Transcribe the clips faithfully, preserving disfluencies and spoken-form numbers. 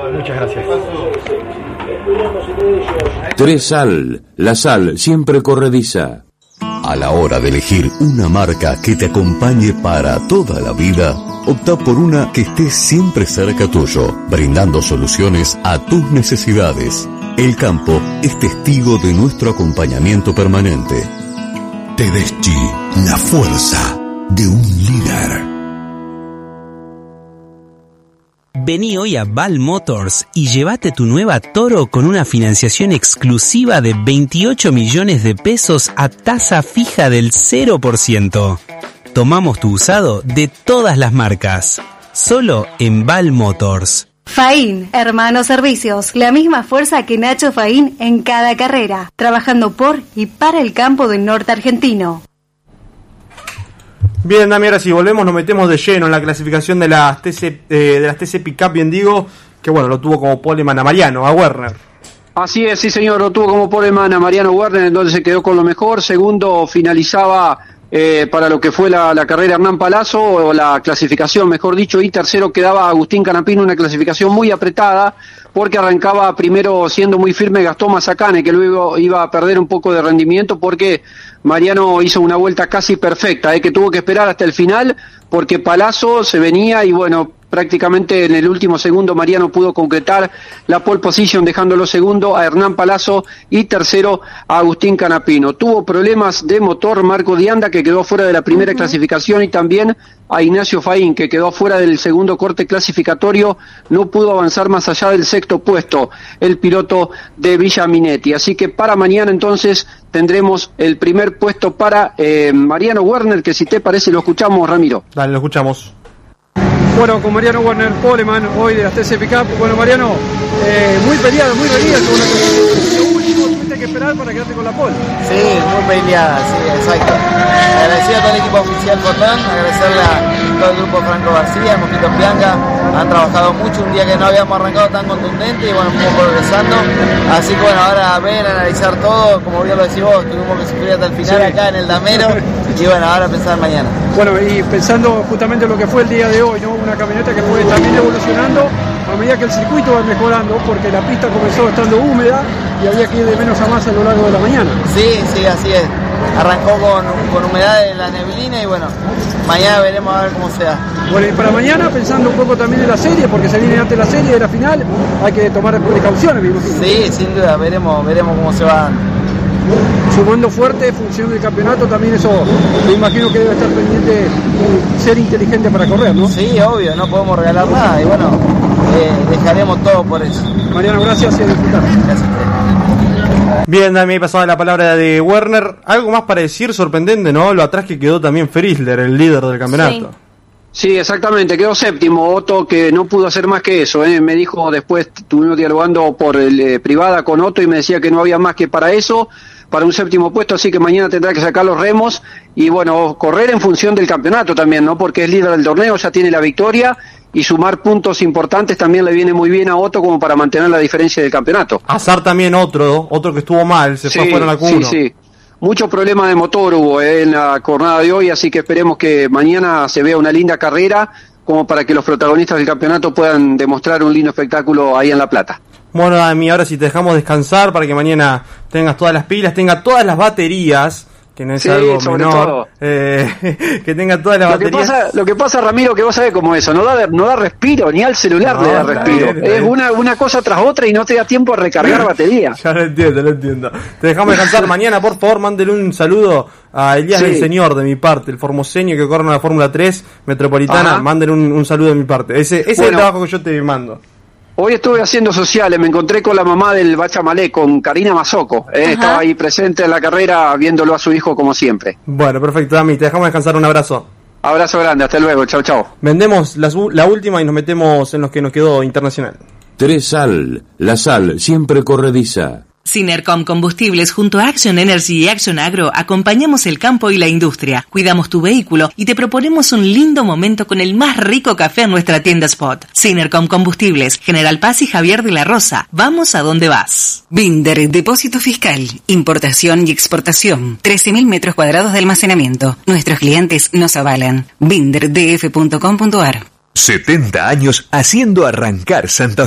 Muchas gracias. Tresal, la sal siempre corrediza. A la hora de elegir una marca que te acompañe para toda la vida, opta por una que esté siempre cerca tuyo, brindando soluciones a tus necesidades. El campo es testigo de nuestro acompañamiento permanente. Tedeschi, la fuerza de un líder. Vení hoy a Val Motors y llévate tu nueva Toro con una financiación exclusiva de veintiocho millones de pesos a tasa fija del cero por ciento. Tomamos tu usado de todas las marcas, solo en Val Motors. Faín, Hermanos Servicios, la misma fuerza que Nacho Faín en cada carrera, trabajando por y para el campo del norte argentino. Bien, Dami, ahora sí, volvemos, nos metemos de lleno en la clasificación de las T C, eh, de las T C Pickup, bien digo, que bueno, lo tuvo como poleman a Mariano, a Werner. Así es, sí señor, lo tuvo como poleman a Mariano Werner, entonces se quedó con lo mejor. Segundo, finalizaba eh, para lo que fue la, la carrera Hernán Palazzo, o la clasificación, mejor dicho, y tercero quedaba Agustín Canapino, una clasificación muy apretada, porque arrancaba primero siendo muy firme Gastón Mazacane, que luego iba a perder un poco de rendimiento porque Mariano hizo una vuelta casi perfecta, eh, que tuvo que esperar hasta el final porque Palazzo se venía y bueno, prácticamente en el último segundo Mariano pudo concretar la pole position, dejándolo segundo a Hernán Palazzo y tercero a Agustín Canapino. Tuvo problemas de motor Marco Dianda, que quedó fuera de la primera uh-huh. clasificación, y también a Ignacio Faín, que quedó fuera del segundo corte clasificatorio, no pudo avanzar más allá del sexto puesto, el piloto de Villa Minetti. Así que para mañana entonces tendremos el primer puesto para eh, Mariano Werner, que si te parece lo escuchamos, Ramiro. Dale, lo escuchamos. Bueno, con Mariano Werner, poleman hoy de las T C Pickup. Bueno, Mariano, eh, muy peleado, muy reñida con una cosa. Lo último tuviste que esperar para quedarte con la pole. Sí, muy peleada, sí, exacto. Agradecido a todo el equipo oficial Fortán, agradecerle a todo el grupo Franco García, Mosquito Bianca. Han trabajado mucho, un día que no habíamos arrancado tan contundente y bueno, fuimos progresando. Así que bueno, ahora a ver, analizar todo, como bien lo decís vos, tuvimos que sufrir hasta el final sí. acá en el Damero. Y bueno, ahora pensar mañana. Bueno, y pensando justamente en lo que fue el día de hoy, ¿no? Una camioneta que fue también evolucionando a medida que el circuito va mejorando, porque la pista comenzó estando húmeda y había que ir de menos a más a lo largo de la mañana. Sí, sí, así es. Arrancó con, con humedad en la neblina y bueno, mañana veremos a ver cómo se da. Bueno, y para mañana, pensando un poco también en la serie, porque se viene antes la serie de la final, hay que tomar precauciones, me imagino. Sí, sin duda, veremos, veremos cómo se va. Sumando fuerte, función del campeonato, también eso me imagino que debe estar pendiente y ser inteligente para correr, ¿no? Sí, obvio, no podemos regalar nada y bueno, eh, dejaremos todo por eso. Mariano, gracias y a disfrutar. Gracias. Bien, Dami, pasaba la palabra de Werner. Algo más para decir, sorprendente, ¿no? Lo atrás que quedó también Frizzler, el líder del campeonato. Sí. Sí, exactamente, quedó séptimo. Otto, que no pudo hacer más que eso, ¿eh? Me dijo después, estuvimos dialogando por el, eh, privada con Otto y me decía que no había más que para eso, para un séptimo puesto, así que mañana tendrá que sacar los remos y bueno, correr en función del campeonato también, ¿no? Porque es líder del torneo, ya tiene la victoria y sumar puntos importantes también le viene muy bien a Otto como para mantener la diferencia del campeonato. Azar también otro, otro que estuvo mal, se sí, fue fuera en la Q uno. Sí, sí. Mucho problema de motor hubo eh, en la jornada de hoy, así que esperemos que mañana se vea una linda carrera como para que los protagonistas del campeonato puedan demostrar un lindo espectáculo ahí en La Plata. Bueno, Dami, ahora sí te dejamos descansar para que mañana tengas todas las pilas, tengas todas las baterías, que no es sí, algo sobre menor, todo. Eh, que tenga todas las lo que baterías. Pasa, lo que pasa, Ramiro, que vos sabés cómo es eso, no da, no da respiro, ni al celular no, le da respiro. Bien, es una, una cosa tras otra y no te da tiempo a recargar batería. Ya lo entiendo, lo entiendo. Te dejamos descansar mañana, por favor, mándele un saludo a Elías sí. del Señor de mi parte, el formoseño que corre en la Fórmula tres Metropolitana, mándele un, un saludo de mi parte. Ese, ese bueno, es el trabajo que yo te mando. Hoy estuve haciendo sociales, me encontré con la mamá del Bachamalé, con Karina Mazoco. Eh, estaba ahí presente en la carrera, viéndolo a su hijo como siempre. Bueno, perfecto, Dami, te dejamos descansar, un abrazo. Abrazo grande, hasta luego, chau, chau. Vendemos la, la última y nos metemos en los que nos quedó internacional. Tresal, la sal siempre corrediza. Synercom Combustibles junto a Action Energy y Action Agro acompañamos el campo y la industria, cuidamos tu vehículo y te proponemos un lindo momento con el más rico café en nuestra tienda Spot. Synercom Combustibles, General Paz y Javier de la Rosa. Vamos a donde vas. Binder, depósito fiscal, importación y exportación. trece mil metros cuadrados de almacenamiento. Nuestros clientes nos avalan. binder d f punto com punto a r. setenta años haciendo arrancar Santa Fe.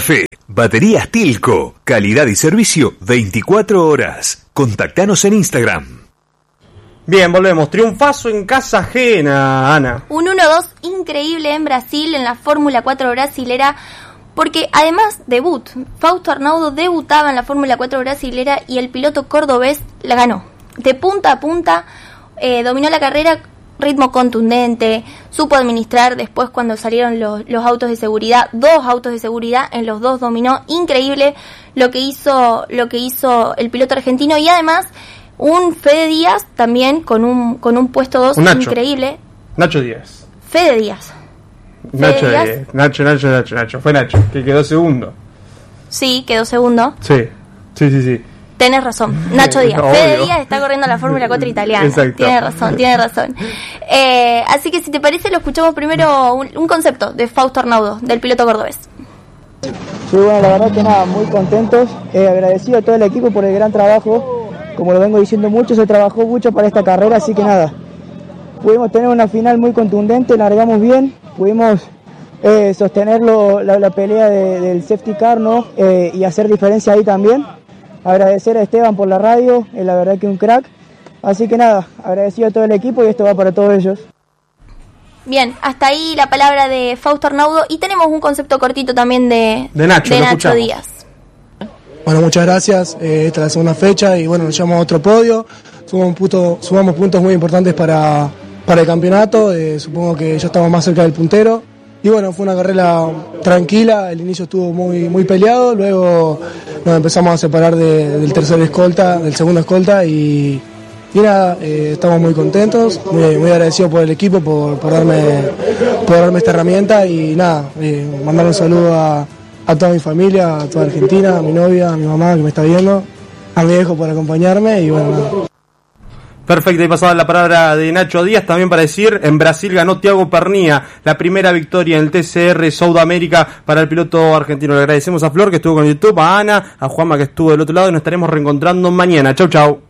Baterías Tilco, calidad y servicio veinticuatro horas. Contactanos en Instagram. Bien, volvemos. Triunfazo en casa ajena, Ana. Un uno dos increíble en Brasil, en la Fórmula cuatro brasilera, porque además debut. Fausto Arnaudo debutaba en la Fórmula cuatro brasilera y el piloto cordobés la ganó. De punta a punta, eh, dominó la carrera, ritmo contundente, supo administrar después cuando salieron los, los autos de seguridad, dos autos de seguridad, en los dos dominó, increíble lo que hizo, lo que hizo el piloto argentino, y además un Fede Díaz también con un, con un puesto dos increíble. Nacho Díaz. Fede Díaz. Nacho Fede Díaz. Nacho, Nacho, Nacho, Nacho, fue Nacho, que quedó segundo. Sí, quedó segundo. Sí, sí, sí, sí. Tenés razón, Nacho Díaz. Obvio. Fede Díaz está corriendo la Fórmula cuatro italiana. Exacto. Tiene razón, tiene razón. Eh, así que si te parece, lo escuchamos primero un, un concepto de Fausto Arnaudo, del piloto cordobés. Sí, bueno, la verdad que nada, muy contentos. Eh, agradecido a todo el equipo por el gran trabajo. Como lo vengo diciendo mucho, se trabajó mucho para esta carrera, así que nada. Pudimos tener una final muy contundente, largamos bien, pudimos eh, sostener lo, la, la pelea de, del safety car, ¿no? Eh, y hacer diferencia ahí también. Agradecer a Esteban por la radio, es la verdad que un crack. Así que nada, agradecido a todo el equipo y esto va para todos ellos. Bien, hasta ahí la palabra de Fausto Arnaudo y tenemos un concepto cortito también de, de Nacho, de Nacho Díaz. Bueno, muchas gracias. Eh, esta es la segunda fecha y bueno, nos llevamos a otro podio. Sumamos, punto, sumamos puntos muy importantes para, para el campeonato. Eh, supongo que ya estamos más cerca del puntero. Y bueno, fue una carrera tranquila, el inicio estuvo muy muy peleado, luego nos empezamos a separar de, del tercer escolta, del segundo escolta y, y nada, eh, estamos muy contentos, muy, muy agradecidos por el equipo, por, por, darme, por darme esta herramienta y nada, eh, mandar un saludo a, a toda mi familia, a toda Argentina, a mi novia, a mi mamá que me está viendo, a mi hijo por acompañarme y bueno, nada. Perfecto, y pasaba la palabra de Nacho Díaz también para decir, en Brasil ganó Thiago Pernía, la primera victoria en el T C R Sudamérica para el piloto argentino. Le agradecemos a Flor que estuvo con YouTube, a Ana, a Juanma que estuvo del otro lado y nos estaremos reencontrando mañana. Chau, chau.